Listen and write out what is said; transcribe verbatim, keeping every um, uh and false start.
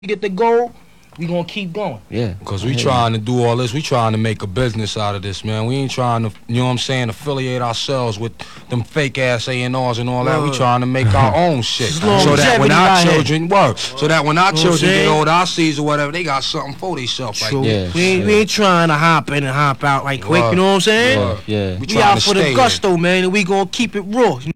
get the goal, we gonna keep going. Yeah. Because we trying to do all this. We trying to make a business out of this, man. We ain't trying to, you know what I'm saying, affiliate ourselves with them fake-ass A and Rs and all that. We trying to make our own shit. So that when our children work, so that when our children get old, our seeds or whatever, they got something for themselves like that. Yeah, we, ain't, we ain't trying to hop in and hop out like quick, you know what I'm saying? Yeah. Yeah. We, We out to for the stay gusto, man, and we gonna keep it raw. You know